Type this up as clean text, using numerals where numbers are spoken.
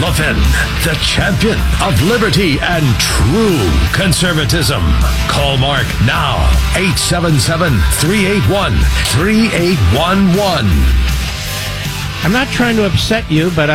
Levin, the champion of liberty and true conservatism. Call Mark now, 877-381-3811. I'm not trying to upset you, but